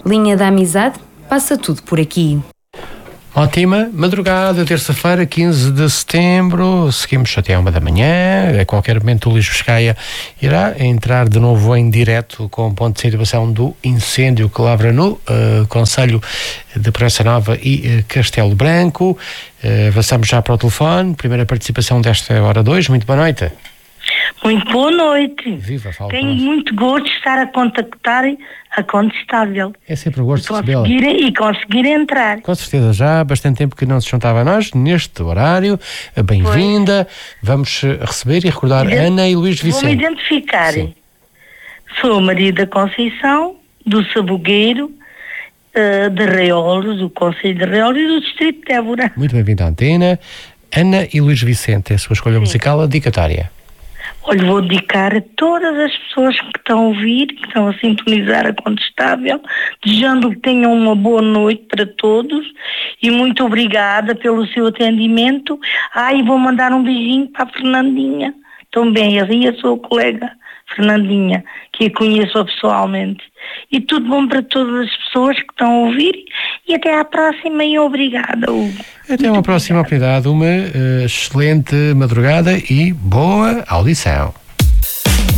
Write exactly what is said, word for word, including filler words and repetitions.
Linha da Amizade, passa tudo por aqui. Ótima madrugada, terça-feira, quinze de setembro, seguimos até uma da manhã. A qualquer momento o Luís Biscaia irá entrar de novo em direto com o ponto de situação do incêndio que lavra no uh, Concelho de Proença Nova e uh, Castelo Branco. Uh, avançamos já para o telefone, primeira participação desta hora dois. Muito boa noite. Muito boa noite. Viva, fala. Tenho muito gosto de estar a contactar a Condestável. É sempre um gosto de recebê-la. E conseguir entrar. Com certeza, já há bastante tempo que não se juntava a nós, neste horário. Bem-vinda. Vamos receber e recordar Ident- Ana e Luís Vicente. Vou-me identificar. Sim. Sou Maria da Conceição, do Sabugueiro, uh, de Reolos, do Concelho de Reolos e do Distrito de Évora. Muito bem-vinda à antena. Ana e Luís Vicente, é a sua escolha Sim. musical, a dedicatória. Olha, vou dedicar a todas as pessoas que estão a ouvir, que estão a sintonizar a Condestável, desejando que tenham uma boa noite para todos e muito obrigada pelo seu atendimento. Ah, e vou mandar um beijinho para a Fernandinha, também, e a sua colega Fernandinha, que a conheço pessoalmente. E tudo bom para todas as pessoas que estão a ouvir e até à próxima e obrigada, Hugo. Até uma próxima oportunidade, uma uh, excelente madrugada e boa audição.